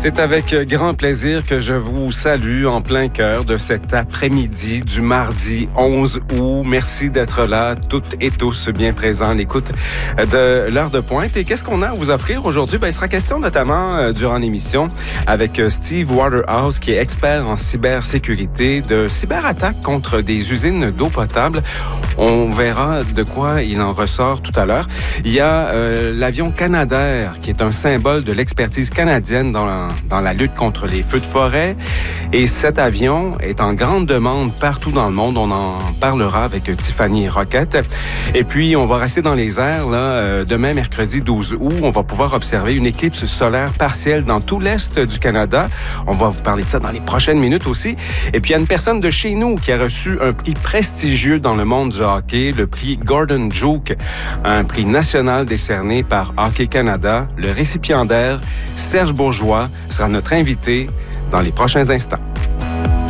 C'est avec grand plaisir que je vous salue en plein cœur de cet après-midi du mardi 11 août. Merci d'être là, toutes et tous bien présents à l'écoute de l'heure de pointe. Et qu'est-ce qu'on a à vous offrir aujourd'hui? Il sera question notamment durant l'émission avec Steve Waterhouse, qui est expert en cybersécurité, de cyberattaques contre des usines d'eau potable. On verra de quoi il en ressort tout à l'heure. Il y a l'avion Canadair, qui est un symbole de l'expertise canadienne dans la lutte contre les feux de forêt. Et cet avion est en grande demande partout dans le monde. On en parlera avec Tiffany Roquette. Et puis, on va rester dans les airs. Demain, mercredi 12 août, on va pouvoir observer une éclipse solaire partielle dans tout l'Est du Canada. On va vous parler de ça dans les prochaines minutes aussi. Et puis, il y a une personne de chez nous qui a reçu un prix prestigieux dans le monde du hockey, le prix Gordon Jouk, un prix national décerné par Hockey Canada. Le récipiendaire, Serge Bourgeois, sera notre invité dans les prochains instants.